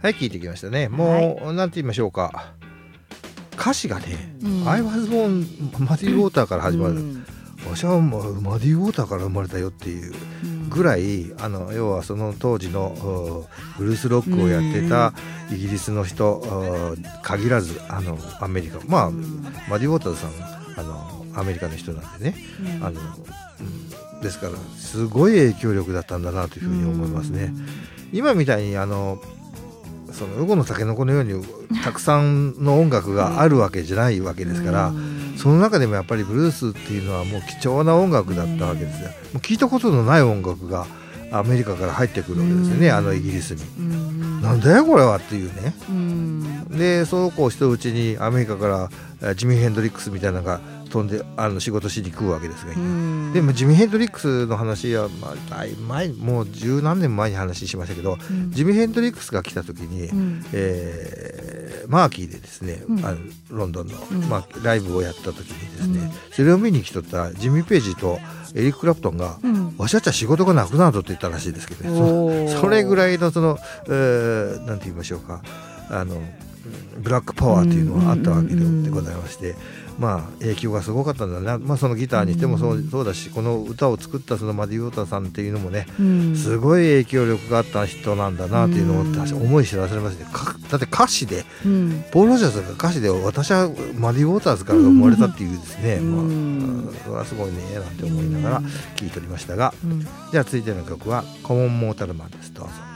はい聞いてきましたね。もう、なんて言いましょうか、歌詞がね、I was born マディ・ウォーターから始まる、私はマディ・ウォーターから生まれたよっていうぐらい、要はその当時のブルースロックをやってたイギリスの人限らずアメリカ、マディ・ウォーターさんアメリカの人なんでね、ですからすごい影響力だったんだなというふうに思いますね。今みたいにそのウゴのタケノコのようにたくさんの音楽があるわけじゃないわけですから、その中でもやっぱりブルースっていうのはもう貴重な音楽だったわけですよ。もう聞いたことのない音楽がアメリカから入ってくるわけですよね、イギリスに。なんだよこれはっていうね。でそうこうしてるうちにアメリカからジミー・ヘンドリックスみたいなのが飛んで仕事しに来るわけですが、でもジミー・ヘンドリックスの話は、前もう十何年前に話しましたけど、ジミー・ヘンドリックスが来た時に、マーキーでですね、ロンドンの、ライブをやった時にですね、それを見に来とったジミー・ページとエリック・クラプトンが、わしゃっちゃ仕事がなくなるとって言ったらしいですけど、ね、それぐらいのなんて言いましょうか、ブラックパワーというのがあったわけでございまして、影響がすごかったんだな、そのギターにしてもそうだし、この歌を作ったそのマディ・ウォーターさんっていうのもね、すごい影響力があった人なんだなというのを思い知らされますね。だって歌詞で、ポール・ロジャーズが歌詞で私はマディ・ウォーターズから生まれたっていうですね、それはすごいねなんて思いながら聴いておりましたが、じゃあ続いての曲はコモン・モータル・マンです。どうぞ。